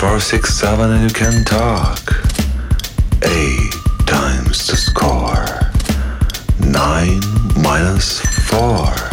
4, 6, 7 and you can talk. 8 times the score. 9 minus 4.